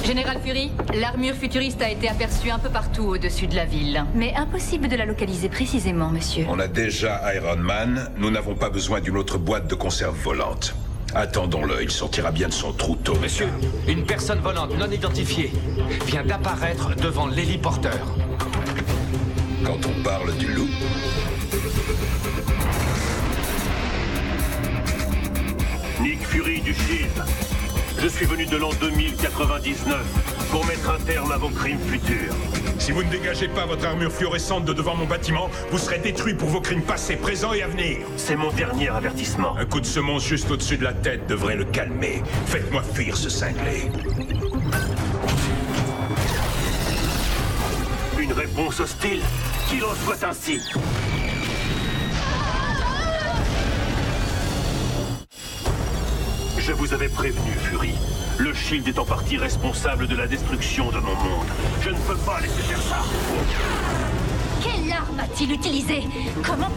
Général Fury, l'armure futuriste a été aperçue un peu partout au-dessus de la ville. Mais impossible de la localiser précisément, monsieur. On a déjà Iron Man, nous n'avons pas besoin d'une autre boîte de conserve volante. Attendons-le, il sortira bien de son trou tôt. Monsieur, une personne volante non identifiée vient d'apparaître devant l'héliporteur. Quand on parle du loup. Nick Fury du Shield. Je suis venu de l'an 2099 pour mettre un terme à vos crimes futurs. Si vous ne dégagez pas votre armure fluorescente de devant mon bâtiment, vous serez détruit pour vos crimes passés, présents et à venir. C'est mon dernier avertissement. Un coup de semonce juste au-dessus de la tête devrait le calmer. Faites-moi fuir ce cinglé. Une réponse hostile? Qu'il en soit ainsi. Je vous avais prévenu, Fury. Le Shield est en partie responsable de la destruction de mon monde. Je ne peux pas laisser faire ça. Quelle arme a-t-il utilisée? Comment